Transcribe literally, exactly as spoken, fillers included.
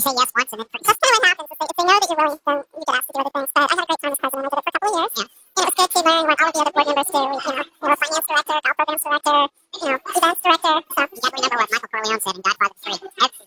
say yes once and then forget. That's kind of what happens. If they, if they know that you're willing, then you get asked to do other things. But I had a great time as president. I did it for a couple of years. Yeah. You know, it was good to learn what all of the other board members do. We, you know, we were finance director, golf programs director, you know, events director. So you got to remember what Michael Corleone said in Godfather three.